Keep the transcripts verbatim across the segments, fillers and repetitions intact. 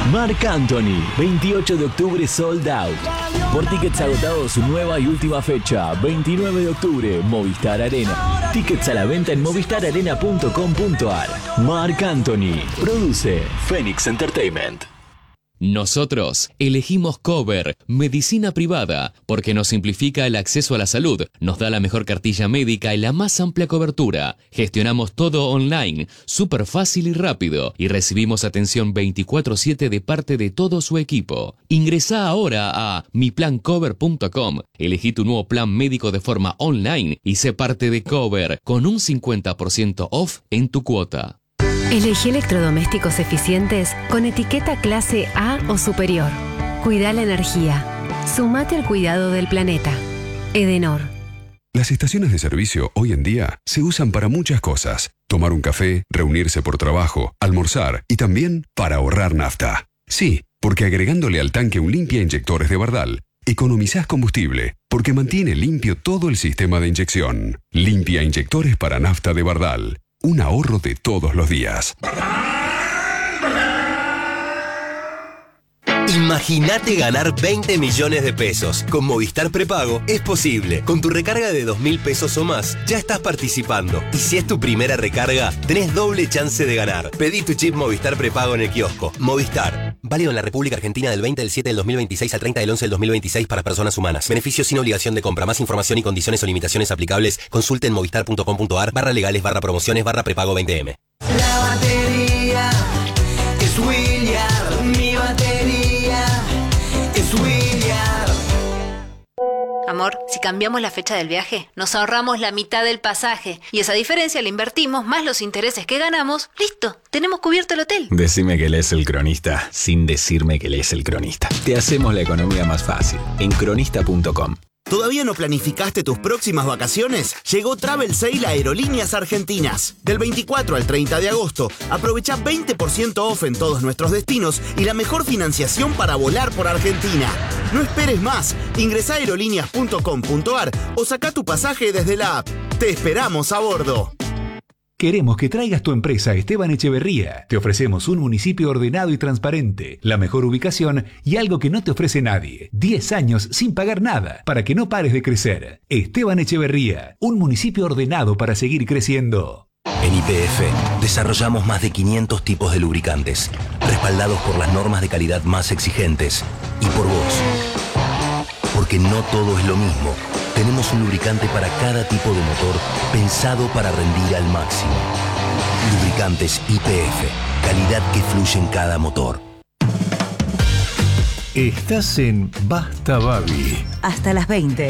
Marc Anthony, veintiocho de octubre sold out. Por tickets agotados, su nueva y última fecha, veintinueve de octubre, Movistar Arena. Tickets a la venta en movistar arena punto com punto ar. Marc Anthony, produce Phoenix Entertainment. Nosotros elegimos Cover, medicina privada, porque nos simplifica el acceso a la salud, nos da la mejor cartilla médica y la más amplia cobertura. Gestionamos todo online, súper fácil y rápido, y recibimos atención veinticuatro siete de parte de todo su equipo. Ingresá ahora a mi plan cover punto com, elegí tu nuevo plan médico de forma online y sé parte de Cover con un cincuenta por ciento off en tu cuota. Elegí electrodomésticos eficientes con etiqueta clase A o superior. Cuida la energía. Sumate al cuidado del planeta. Edenor. Las estaciones de servicio hoy en día se usan para muchas cosas. Tomar un café, reunirse por trabajo, almorzar y también para ahorrar nafta. Sí, porque agregándole al tanque un limpia inyectores de Bardal, economizás combustible, porque mantiene limpio todo el sistema de inyección. Limpia inyectores para nafta de Bardal. Un ahorro de todos los días. Imagínate ganar veinte millones de pesos. Con Movistar Prepago es posible. Con tu recarga de dos mil pesos o más, ya estás participando. Y si es tu primera recarga, tenés doble chance de ganar. Pedí tu chip Movistar Prepago en el kiosco. Movistar. Válido en la República Argentina del veinte del siete del dos mil veintiséis al treinta del once del dos mil veintiséis para personas humanas. Beneficios sin obligación de compra. Más información y condiciones o limitaciones aplicables, consulte en movistar punto com punto ar barra legales barra promociones barra prepago veinte eme. La batería es William, mi batería es William. Amor, si cambiamos la fecha del viaje, nos ahorramos la mitad del pasaje y esa diferencia la invertimos más los intereses que ganamos. ¡Listo! Tenemos cubierto el hotel. Decime que lees El Cronista sin decirme que lees El Cronista. Te hacemos la economía más fácil en cronista punto com. ¿Todavía no planificaste tus próximas vacaciones? Llegó Travel Sale a Aerolíneas Argentinas. Del veinticuatro al treinta de agosto, aprovecha veinte por ciento off en todos nuestros destinos y la mejor financiación para volar por Argentina. No esperes más. Ingresá a aerolíneas punto com punto ar o saca tu pasaje desde la app. Te esperamos a bordo. Queremos que traigas tu empresa a Esteban Echeverría. Te ofrecemos un municipio ordenado y transparente, la mejor ubicación y algo que no te ofrece nadie. diez años sin pagar nada para que no pares de crecer. Esteban Echeverría, un municipio ordenado para seguir creciendo. En Y P F desarrollamos más de quinientos tipos de lubricantes, respaldados por las normas de calidad más exigentes y por vos. Porque no todo es lo mismo. Tenemos un lubricante para cada tipo de motor pensado para rendir al máximo. Lubricantes Y P F. Calidad que fluye en cada motor. Estás en Basta Babi. Hasta las veinte.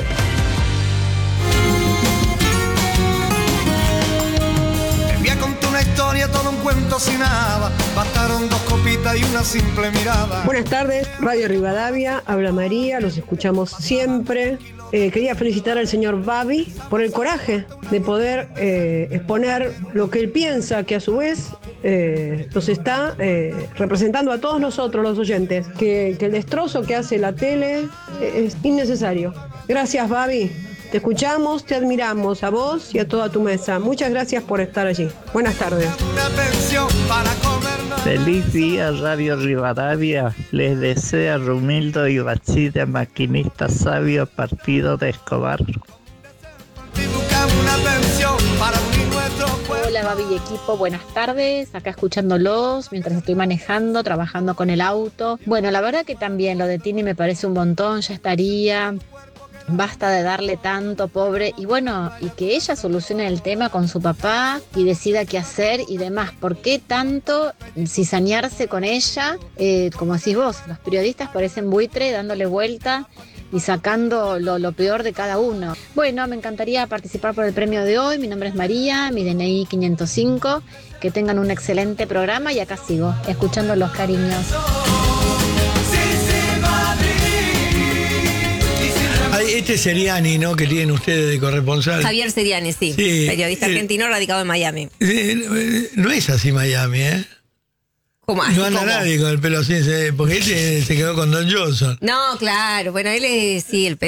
Te voy a contar una historia, todo un cuento sin nada. Bastaron dos copitas y una simple mirada. Buenas tardes, Radio Rivadavia. Habla María, los escuchamos siempre. Eh, quería felicitar al señor Babi por el coraje de poder eh, exponer lo que él piensa, que a su vez eh, nos está eh, representando a todos nosotros, los oyentes, que, que el destrozo que hace la tele es innecesario. Gracias, Babi. Te escuchamos, te admiramos, a vos y a toda tu mesa. Muchas gracias por estar allí. Buenas tardes. Feliz día, Radio Rivadavia. Les desea Rumildo y Bachilla, maquinista sabio, partido de Escobar. Hola Babi y equipo, buenas tardes, acá escuchándolos mientras estoy manejando, trabajando con el auto. Bueno, la verdad que también lo de Tini me parece un montón, ya estaría... Basta de darle tanto, pobre, y bueno, y que ella solucione el tema con su papá y decida qué hacer y demás. ¿Por qué tanto cizañarse con ella? Eh, como decís vos, los periodistas parecen buitre dándole vuelta y sacando lo, lo peor de cada uno. Bueno, me encantaría participar por el premio de hoy. Mi nombre es María, mi D N I quinientos cinco. Que tengan un excelente programa y acá sigo, escuchando los cariños. Este es Seriani, ¿no? Que tienen ustedes de corresponsal. Javier Seriani, sí. sí Periodista eh, argentino radicado en Miami. Eh, no es así Miami, ¿eh? ¿Cómo así? No anda ¿Cómo? nadie con el pelo así, porque él se quedó con Don Johnson. No, claro. Bueno, él es, sí, el